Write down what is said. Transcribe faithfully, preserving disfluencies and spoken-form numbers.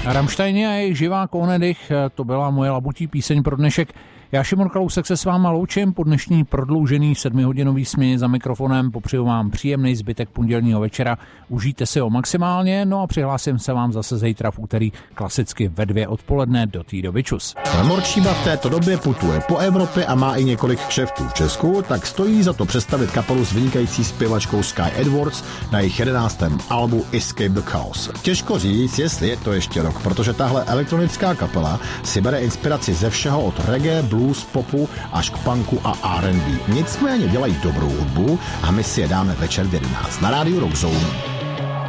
Rammsteini a jejich živá Kónedich, to byla moje labutí píseň pro dnešek. Já Šimon Kalousek se s váma loučím po dnešní prodloužený sedmihodinový směně za mikrofonem. Popřeju vám příjemný zbytek pondělního večera. Užijte si ho maximálně, no a přihlásím se vám zase zítra v úterý klasicky ve dvě odpoledne. Do té doby čus. Morčíba v této době putuje po Evropě a má i několik kšeftů v Česku, tak stojí za to představit kapelu s vynikající zpěvačkou Sky Edwards na jejich jedenáctém albu Escape the Chaos. Těžko říct, jestli je to ještě rok, protože tahle elektronická kapela si bere inspiraci ze všeho od reggae, blues, popu až k punku a R and B. Nicméně dělají dobrou hudbu a my si je dáme večer v jedenáct na rádiu Rock Zone.